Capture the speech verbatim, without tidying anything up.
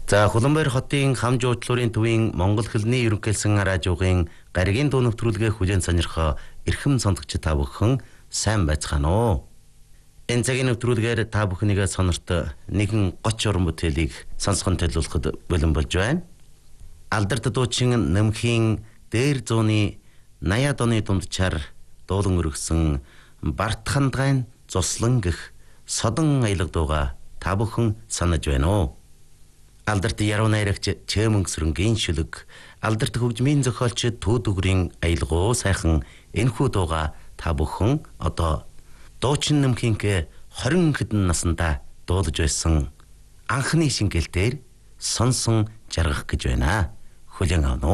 За Хуланбаяр хотын хам жуучлуурын төвийн Монгол хэлний ерөнхийлсэн радиогийн гаригийн дуу нэвтрүүлгээ хүлээн сонирхоо эрхэм сонсогч та бүхэн сайн байцгаана уу? Энэ цагийн нэвтрүүлгээр та бүхнийгээ сонорт нэгэн гоч уран бүтээлийг сонсгон төлөвлөхөд бэлэн болж байна. Алдарт дуучин Нэмхийн дээр зууны наяад оны дундчаар дуулан өргөсөн Бартхандгайн зуслан гэх содон аялга дууга та бүхэн санаж байна уу? Алдарт яруу найрагч Чээмэнгсрэнгийн шүлэг, алдарт хөгжмийн зохиолч Түүдүгрийн аялгуу сайхан энэхүү дууга та бүхэн одоо дуучин Нэмхийнхээ хорин хэдэн наснда дуулж байсан анхны шингээл дээр сонсон жаргах гэж байна. Хүлээн авна уу?